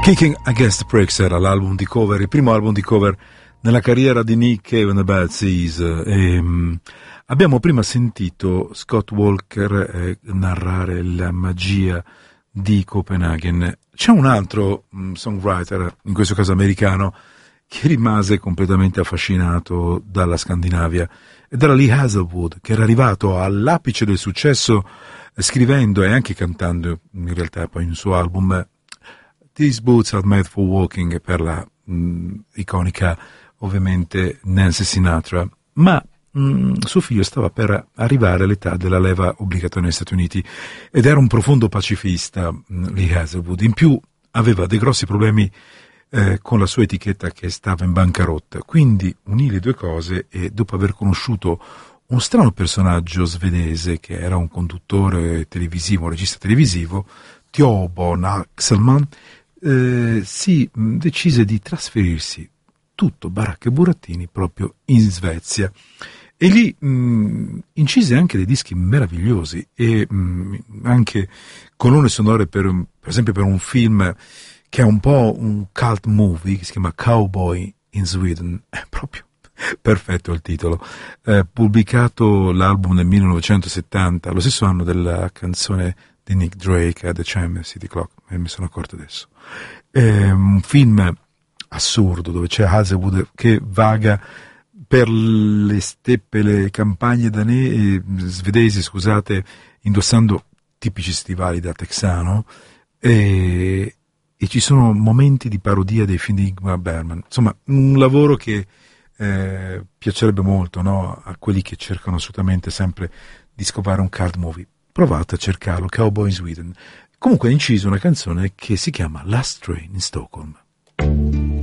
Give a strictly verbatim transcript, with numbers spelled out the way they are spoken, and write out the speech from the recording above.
Kicking Against the Pricks era l'album di cover, il primo album di cover nella carriera di Nick Cave and the Bad Seeds. E, um, abbiamo prima sentito Scott Walker eh, narrare la magia di Copenaghen. C'è un altro um, songwriter, in questo caso americano, che rimase completamente affascinato dalla Scandinavia, ed era Lee Hazelwood, che era arrivato all'apice del successo eh, scrivendo e anche cantando, in realtà poi un suo album, These Boots Are Made for Walking, per la mh, iconica ovviamente Nancy Sinatra, ma mh, suo figlio stava per arrivare all'età della leva obbligatoria negli Stati Uniti ed era un profondo pacifista, mh, Lee Hazelwood. In più aveva dei grossi problemi eh, con la sua etichetta che stava in bancarotta, quindi unì le due cose e dopo aver conosciuto uno strano personaggio svedese che era un conduttore televisivo, un regista televisivo, Thorborn Axelman, Eh, si mh, decise di trasferirsi tutto baracca e burattini proprio in Svezia e lì mh, incise anche dei dischi meravigliosi e mh, anche colonne sonore per, per esempio per un film che è un po' un cult movie che si chiama Cowboy in Sweden, è proprio perfetto il titolo, eh, pubblicato l'album nel millenovecentosettanta, lo stesso anno della canzone di Nick Drake, The Chime City Clock, e mi sono accorto adesso. È un film assurdo dove c'è Hazelwood che vaga per le steppe, le campagne dane- svedesi, scusate, indossando tipici stivali da texano, e, e ci sono momenti di parodia dei film di Ingmar Bergman. Insomma, un lavoro che eh, piacerebbe molto, no? A quelli che cercano assolutamente sempre di scopare un card movie. Provate a cercarlo, Cowboy in Sweden. Comunque ha inciso una canzone che si chiama Last Train in Stockholm.